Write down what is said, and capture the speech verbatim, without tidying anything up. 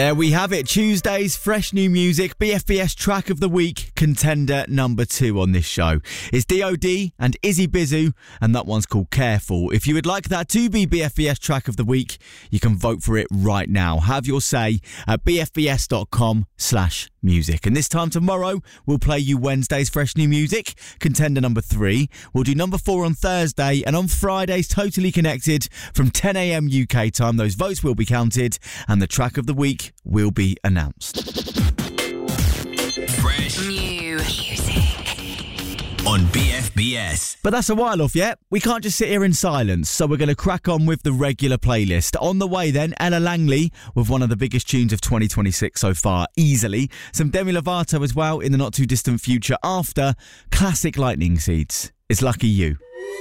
There we have it. Tuesday's fresh new music, B F B S track of the week, contender number two on this show. It's D O D and Izzy Bizu, and that one's called Careful. If you would like that to be B F B S track of the week, you can vote for it right now. Have your say at bfbs.com slash music. And this time tomorrow, we'll play you Wednesday's fresh new music, contender number three. We'll do number four on Thursday, and on Friday's Totally Connected from ten a.m. U K time. Those votes will be counted, and the track of the week will be announced. Fresh new music on B F B S. But that's a while off yet. We can't just sit here in silence, so we're going to crack on with the regular playlist. On the way then, Ella Langley with one of the biggest tunes of twenty twenty-six so far, easily. Some Demi Lovato as well in the not too distant future after classic Lightning Seeds. It's Lucky You.